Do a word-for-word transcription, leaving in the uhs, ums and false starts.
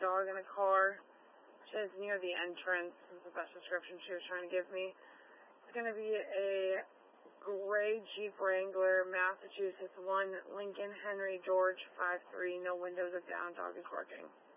dog in a car. She is near the entrance. That's the best description she was trying to give me. It's going to be a gray Jeep Wrangler, Massachusetts, one Lincoln Henry George five three, no windows are down, dog is working.